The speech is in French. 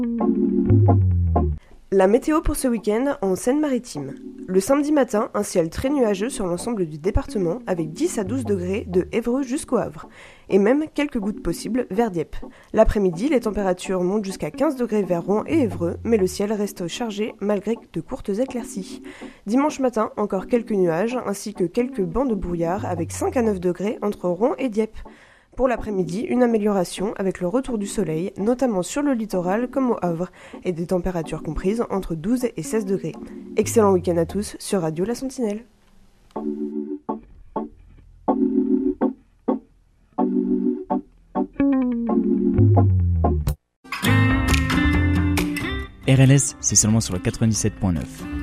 La météo pour ce week-end en Seine-Maritime. Le samedi matin, un ciel très nuageux sur l'ensemble du département avec 10 à 12 degrés de Évreux jusqu'au Havre et même quelques gouttes possibles vers Dieppe. L'après-midi, les températures montent jusqu'à 15 degrés vers Rouen et Évreux, mais le ciel reste chargé malgré de courtes éclaircies. Dimanche matin, encore quelques nuages ainsi que quelques bancs de brouillard avec 5 à 9 degrés entre Rouen et Dieppe. Pour l'après-midi, une amélioration avec le retour du soleil, notamment sur le littoral comme au Havre, et des températures comprises entre 12 et 16 degrés. Excellent week-end à tous sur Radio La Sentinelle. RLS, c'est seulement sur le 97.9.